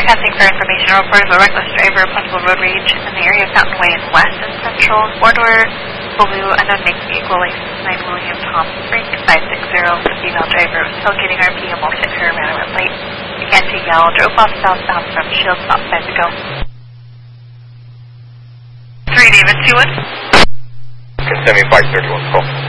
Passing for information, a report of a reckless driver, possible road rage in the area of Fountain Way in West and Central. War-door, Blue, unknown make vehicle, license 9 William Tom Frank, 560, the female driver was tailgating RP, almost hit her, ran over late. Mackenzie Yell drove off southbound from Shields about 5 to go. 3 David, 2-1. 7531, call.